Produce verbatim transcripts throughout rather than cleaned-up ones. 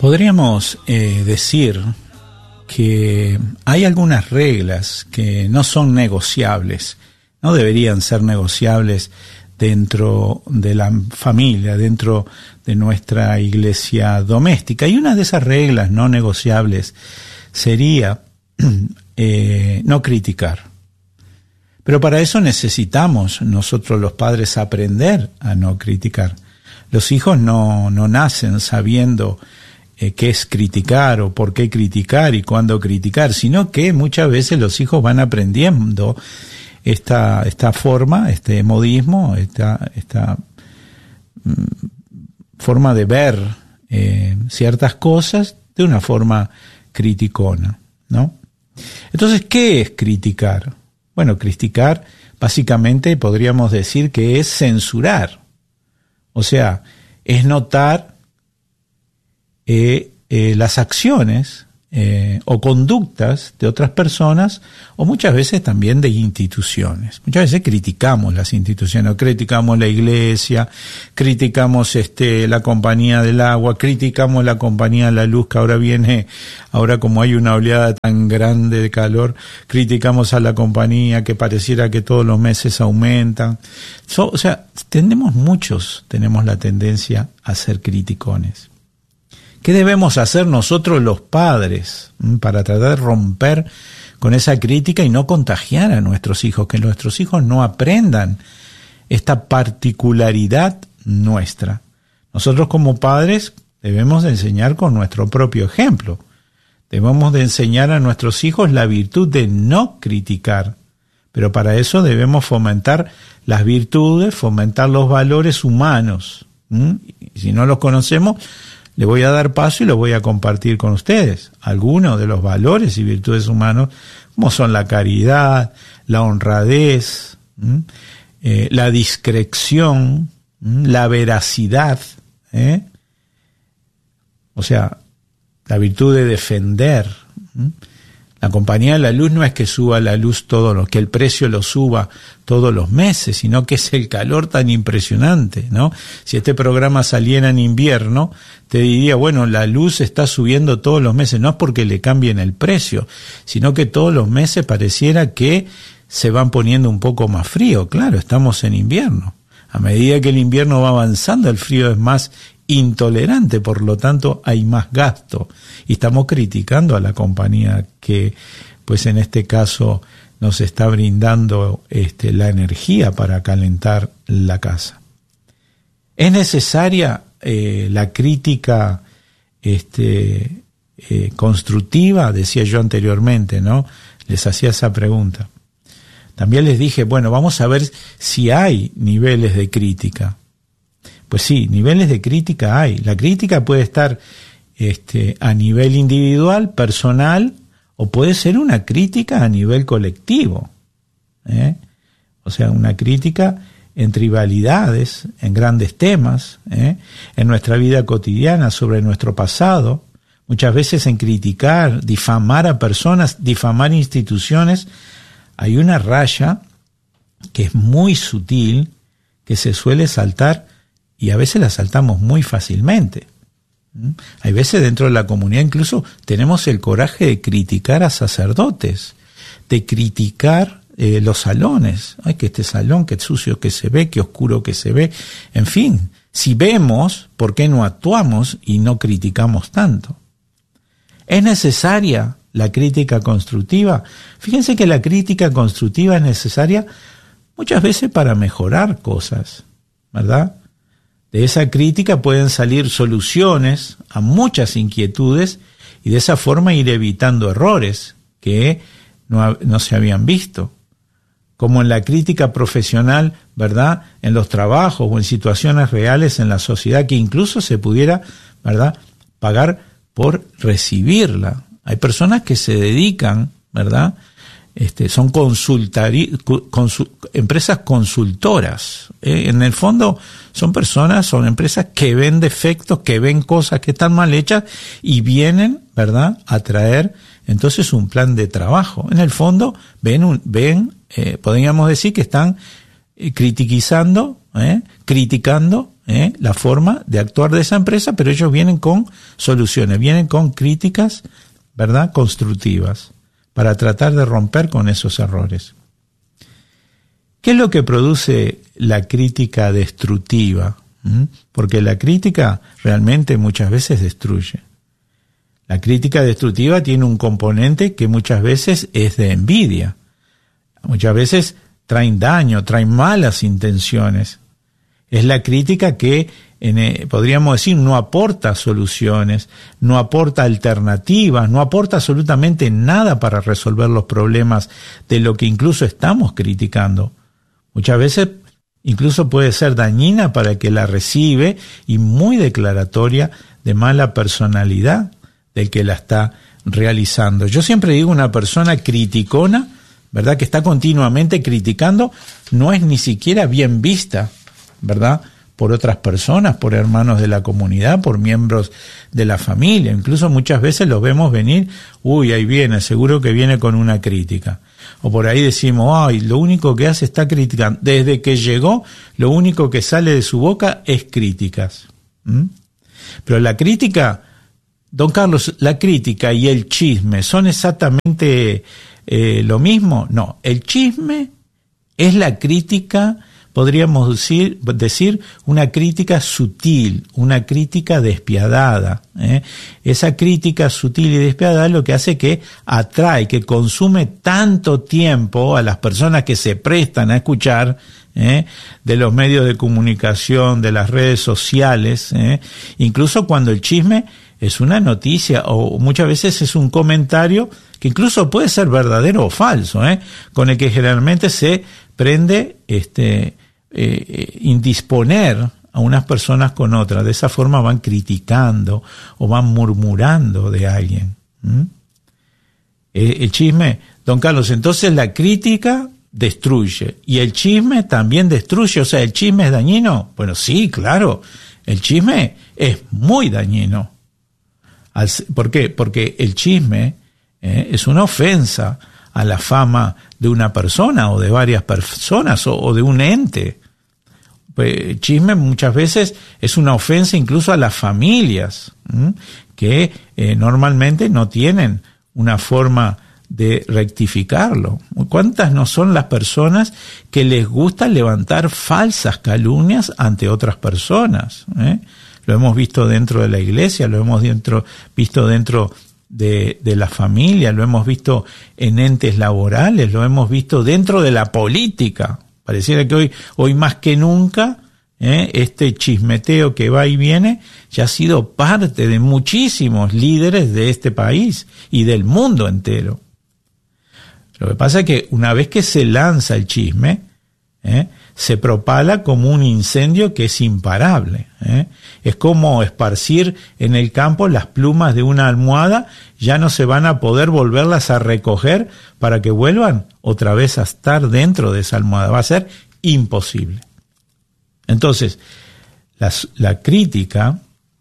Podríamos eh, decir que hay algunas reglas que no son negociables, no deberían ser negociables dentro de la familia, dentro de nuestra iglesia doméstica. Y una de esas reglas no negociables sería eh, no criticar. Pero para eso necesitamos nosotros los padres aprender a no criticar. Los hijos no, no nacen sabiendo eh, qué es criticar o por qué criticar y cuándo criticar, sino que muchas veces los hijos van aprendiendo esta, esta forma, este modismo, esta, esta mm, forma de ver eh, ciertas cosas de una forma criticona, ¿no? Entonces, ¿qué es criticar? Bueno, criticar básicamente podríamos decir que es censurar. O sea, es notar eh, eh, las acciones eh, o conductas de otras personas o muchas veces también de instituciones. Muchas veces criticamos las instituciones, criticamos la iglesia, criticamos este, la compañía del agua, criticamos la compañía de la luz que ahora viene, ahora como hay una oleada tan grande de calor, criticamos a la compañía que pareciera que todos los meses aumentan. So, o sea, tenemos muchos, tenemos la tendencia a ser criticones. ¿Qué debemos hacer nosotros los padres para tratar de romper con esa crítica y no contagiar a nuestros hijos, que nuestros hijos no aprendan esta particularidad nuestra? Nosotros como padres debemos de enseñar con nuestro propio ejemplo. Debemos de enseñar a nuestros hijos la virtud de no criticar, pero para eso debemos fomentar las virtudes, fomentar los valores humanos. ¿Mm? Y si no los conocemos, le voy a dar paso y los voy a compartir con ustedes. Algunos de los valores y virtudes humanos, como son la caridad, la honradez, eh, la discreción, la veracidad, ¿eh? O sea, la virtud de defender. La compañía de la luz no es que suba la luz todos los, que el precio lo suba todos los meses, sino que es el calor tan impresionante, ¿no? Si este programa saliera en invierno, te diría, bueno, la luz está subiendo todos los meses, no es porque le cambien el precio, sino que todos los meses pareciera que se van poniendo un poco más frío. Claro, estamos en invierno. A medida que el invierno va avanzando, el frío es más intolerante, por lo tanto hay más gasto. Y estamos criticando a la compañía que, pues en este caso, nos está brindando este, la energía para calentar la casa. ¿Es necesaria eh, la crítica este, eh, constructiva? Decía yo anteriormente, ¿no? Les hacía esa pregunta. También les dije, bueno, vamos a ver si hay niveles de crítica. Pues sí, niveles de crítica hay. La crítica puede estar este, a nivel individual, personal, o puede ser una crítica a nivel colectivo, ¿eh? O sea, una crítica en tribalidades, en grandes temas, ¿eh? En nuestra vida cotidiana, sobre nuestro pasado, muchas veces en criticar, difamar a personas, difamar instituciones. Hay una raya que es muy sutil, que se suele saltar, y a veces la saltamos muy fácilmente. ¿Mm? Hay veces dentro de la comunidad incluso tenemos el coraje de criticar a sacerdotes, de criticar eh, los salones. Ay, que este salón, qué sucio que se ve, qué oscuro que se ve. En fin, si vemos, ¿por qué no actuamos y no criticamos tanto? ¿Es necesaria la crítica constructiva? Fíjense que la crítica constructiva es necesaria muchas veces para mejorar cosas, ¿verdad? De esa crítica pueden salir soluciones a muchas inquietudes y de esa forma ir evitando errores que no, no se habían visto. Como en la crítica profesional, ¿verdad? En los trabajos o en situaciones reales en la sociedad que incluso se pudiera, ¿verdad?, pagar por recibirla. Hay personas que se dedican, ¿verdad?, Este, son consultari, consul, empresas consultoras. Eh, en el fondo son personas, son empresas que ven defectos, que ven cosas que están mal hechas y vienen, ¿verdad?, a traer entonces un plan de trabajo. En el fondo ven, un, ven eh, podríamos decir que están eh, critiquizando ¿eh? criticando ¿eh? la forma de actuar de esa empresa, pero ellos vienen con soluciones, vienen con críticas, ¿verdad?, constructivas, para tratar de romper con esos errores. ¿Qué es lo que produce la crítica destructiva? ¿Mm? Porque la crítica realmente muchas veces destruye. La crítica destructiva tiene un componente que muchas veces es de envidia. Muchas veces traen daño, traen malas intenciones. Es la crítica que, en, podríamos decir, no aporta soluciones, no aporta alternativas, no aporta absolutamente nada para resolver los problemas de lo que incluso estamos criticando. Muchas veces incluso puede ser dañina para el que la recibe y muy declaratoria de mala personalidad del que la está realizando. Yo siempre digo, una persona criticona, ¿verdad?, que está continuamente criticando, no es ni siquiera bien vista, ¿verdad?, por otras personas, por hermanos de la comunidad, por miembros de la familia. Incluso muchas veces los vemos venir, uy, ahí viene, seguro que viene con una crítica. O por ahí decimos, ay, lo único que hace está criticando. Desde que llegó, lo único que sale de su boca es críticas. ¿Mm? Pero la crítica, don Carlos, la crítica y el chisme, ¿son exactamente eh, lo mismo? No, el chisme es la crítica, podríamos decir, decir una crítica sutil, una crítica despiadada. ¿eh? Esa crítica sutil y despiadada es lo que hace que atrae, que consume tanto tiempo a las personas que se prestan a escuchar, ¿eh? de los medios de comunicación, de las redes sociales, ¿eh? incluso cuando el chisme es una noticia o muchas veces es un comentario que incluso puede ser verdadero o falso, ¿eh? con el que generalmente se prende este eh, indisponer a unas personas con otras. De esa forma van criticando o van murmurando de alguien. ¿Mm? Eh, el chisme, don Carlos, entonces la crítica destruye y el chisme también destruye, o sea, ¿el chisme es dañino? Bueno, sí, claro, el chisme es muy dañino. ¿Por qué? Porque el chisme eh, es una ofensa a la fama de una persona o de varias personas o, o de un ente. El chisme muchas veces es una ofensa incluso a las familias, ¿m? que eh, normalmente no tienen una forma de rectificarlo. ¿Cuántas no son las personas que les gusta levantar falsas calumnias ante otras personas? ¿eh? Lo hemos visto dentro de la iglesia, lo hemos dentro, visto dentro de, de la familia, lo hemos visto en entes laborales, lo hemos visto dentro de la política. Pareciera que hoy, hoy más que nunca, ¿eh? este chismeteo que va y viene ya ha sido parte de muchísimos líderes de este país y del mundo entero. Lo que pasa es que una vez que se lanza el chisme, ¿eh? se propala como un incendio que es imparable. ¿eh? Es como esparcir en el campo las plumas de una almohada, ya no se van a poder volverlas a recoger para que vuelvan otra vez a estar dentro de esa almohada. Va a ser imposible. Entonces, la, la crítica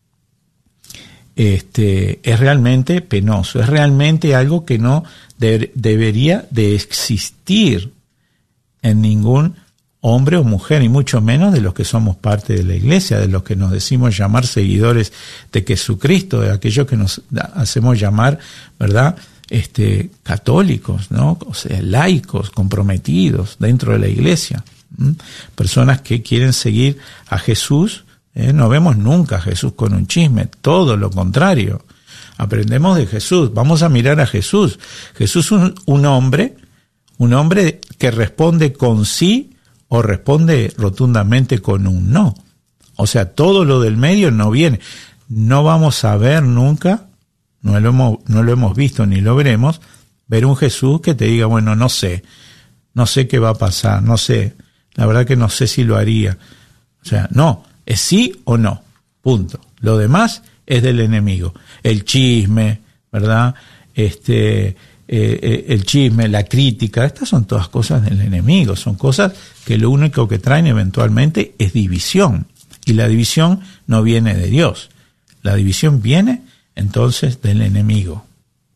este, es realmente penoso, es realmente algo que no de, debería de existir en ningún hombre o mujer, y mucho menos de los que somos parte de la iglesia, de los que nos decimos llamar seguidores de Jesucristo, de aquellos que nos hacemos llamar, ¿verdad?, este, católicos, ¿no? O sea, laicos, comprometidos dentro de la iglesia. ¿Mm? Personas que quieren seguir a Jesús, ¿eh? No vemos nunca a Jesús con un chisme, todo lo contrario. Aprendemos de Jesús, vamos a mirar a Jesús. Jesús es un, un hombre, un hombre que responde con sí o responde rotundamente con un no. O sea, todo lo del medio no viene. No vamos a ver nunca, no lo hemos, no lo hemos visto ni lo veremos, ver un Jesús que te diga, bueno, no sé, no sé qué va a pasar, no sé, la verdad que no sé si lo haría. O sea, no, es sí o no, punto. Lo demás es del enemigo. El chisme, ¿verdad? Este... Eh, el chisme, la crítica, estas son todas cosas del enemigo, son cosas que lo único que traen eventualmente es división, y la división no viene de Dios, la división viene entonces del enemigo.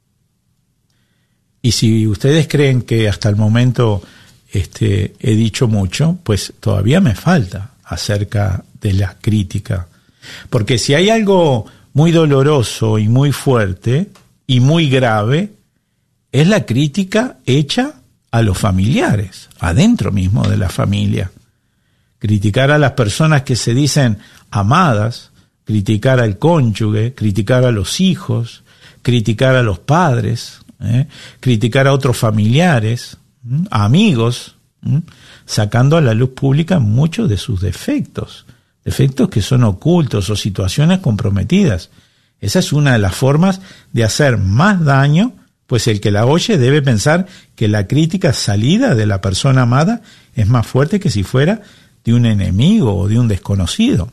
Y si ustedes creen que hasta el momento este, he dicho mucho, pues todavía me falta acerca de la crítica. Porque si hay algo muy doloroso y muy fuerte y muy grave, es la crítica hecha a los familiares, adentro mismo de la familia. Criticar a las personas que se dicen amadas, criticar al cónyuge, criticar a los hijos, criticar a los padres, ¿eh? criticar a otros familiares, ¿eh? a amigos, ¿eh? sacando a la luz pública muchos de sus defectos, defectos que son ocultos o situaciones comprometidas. Esa es una de las formas de hacer más daño, pues el que la oye debe pensar que la crítica salida de la persona amada es más fuerte que si fuera de un enemigo o de un desconocido.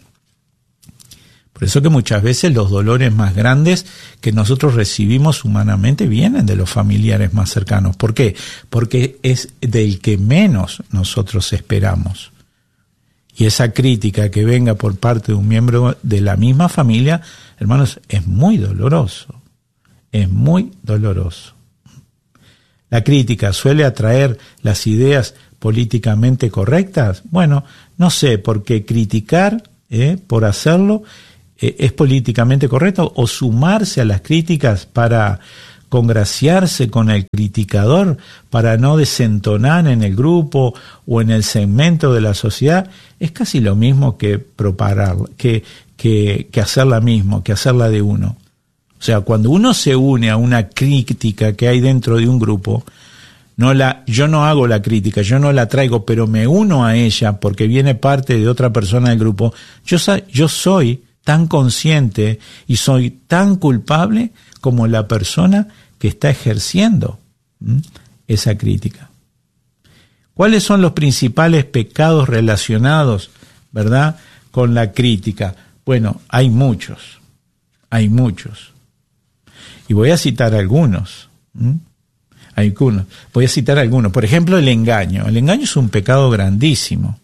Por eso que muchas veces los dolores más grandes que nosotros recibimos humanamente vienen de los familiares más cercanos. ¿Por qué? Porque es del que menos nosotros esperamos. Y esa crítica que venga por parte de un miembro de la misma familia, hermanos, es muy doloroso. Es muy doloroso. La crítica suele atraer las ideas políticamente correctas. Bueno, no sé, porque criticar, eh, por hacerlo, eh, es políticamente correcto, o sumarse a las críticas para congraciarse con el criticador, para no desentonar en el grupo o en el segmento de la sociedad, es casi lo mismo que propagar, que, que, que hacerla mismo, que hacerla de uno. O sea, cuando uno se une a una crítica que hay dentro de un grupo, no la, yo no hago la crítica, yo no la traigo, pero me uno a ella porque viene parte de otra persona del grupo, yo, yo soy tan consciente y soy tan culpable como la persona que está ejerciendo ¿m? esa crítica. ¿Cuáles son los principales pecados relacionados, verdad, con la crítica? Bueno, hay muchos, hay muchos. Y voy a citar algunos. ¿Mm? algunos. Voy a citar algunos. Por ejemplo, el engaño. El engaño es un pecado grandísimo.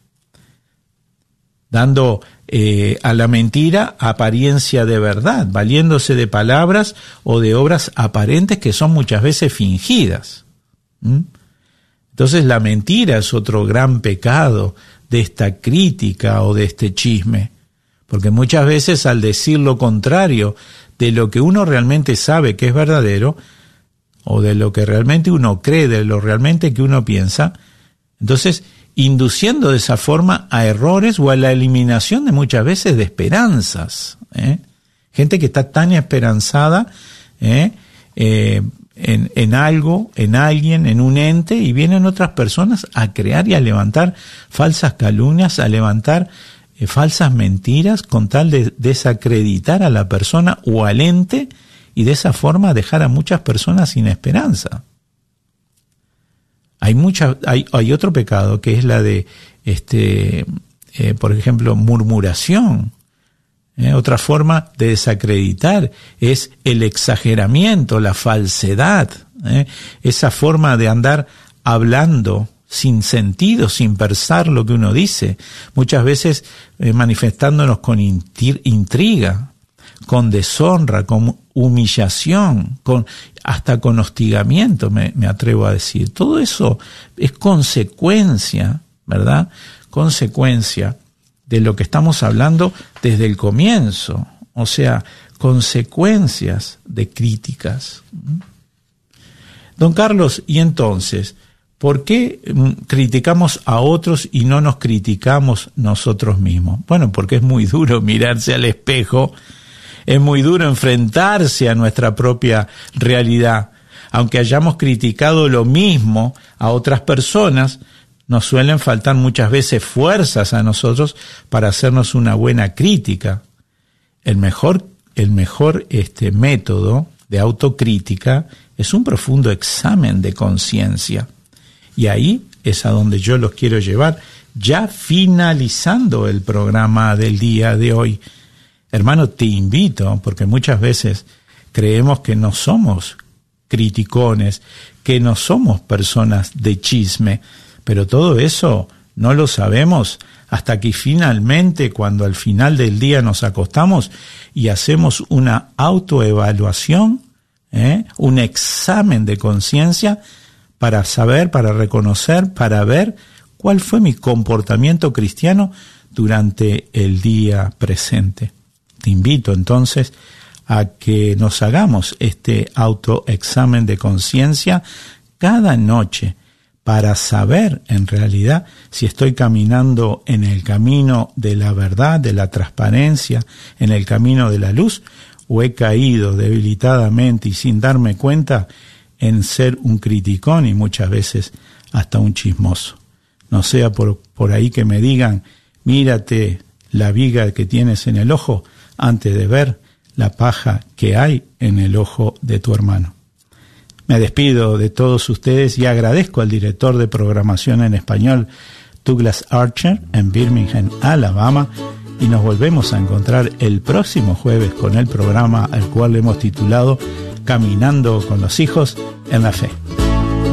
Dando eh, a la mentira apariencia de verdad, valiéndose de palabras o de obras aparentes que son muchas veces fingidas. ¿Mm? Entonces la mentira es otro gran pecado de esta crítica o de este chisme. Porque muchas veces al decir lo contrario de lo que uno realmente sabe que es verdadero, o de lo que realmente uno cree, de lo realmente que uno piensa, entonces induciendo de esa forma a errores o a la eliminación de muchas veces de esperanzas. ¿eh? Gente que está tan esperanzada ¿eh? Eh, en, en algo, en alguien, en un ente, y vienen otras personas a crear y a levantar falsas calumnias, a levantar eh, falsas mentiras con tal de desacreditar a la persona o al ente, y de esa forma dejar a muchas personas sin esperanza. Hay mucha, hay, hay otro pecado que es la de, este, eh, por ejemplo, murmuración. Eh, otra forma de desacreditar es el exageramiento, la falsedad. Eh, esa forma de andar hablando sin sentido, sin pensar lo que uno dice. Muchas veces eh, manifestándonos con intir, intriga, con deshonra, con humillación, con hasta con hostigamiento, me, me atrevo a decir. Todo eso es consecuencia, ¿verdad? Consecuencia de lo que estamos hablando desde el comienzo. O sea, consecuencias de críticas. Don Carlos, y entonces, ¿por qué criticamos a otros y no nos criticamos nosotros mismos? Bueno, porque es muy duro mirarse al espejo. Es muy duro enfrentarse a nuestra propia realidad. Aunque hayamos criticado lo mismo a otras personas, nos suelen faltar muchas veces fuerzas a nosotros para hacernos una buena crítica. El mejor, el mejor este, método de autocrítica es un profundo examen de conciencia. Y ahí es a donde yo los quiero llevar, ya finalizando el programa del día de hoy. Hermano, te invito, porque muchas veces creemos que no somos criticones, que no somos personas de chisme, pero todo eso no lo sabemos hasta que finalmente, cuando al final del día nos acostamos y hacemos una autoevaluación, ¿eh? un examen de conciencia para saber, para reconocer, para ver cuál fue mi comportamiento cristiano durante el día presente. Te invito entonces a que nos hagamos este autoexamen de conciencia cada noche para saber en realidad si estoy caminando en el camino de la verdad, de la transparencia, en el camino de la luz, o he caído debilitadamente y sin darme cuenta en ser un criticón y muchas veces hasta un chismoso. No sea por, por ahí que me digan, mírate la viga que tienes en el ojo antes de ver la paja que hay en el ojo de tu hermano. Me despido de todos ustedes y agradezco al director de programación en español, Douglas Archer, en Birmingham, Alabama, y nos volvemos a encontrar el próximo jueves con el programa al cual hemos titulado Caminando con los hijos en la Fe.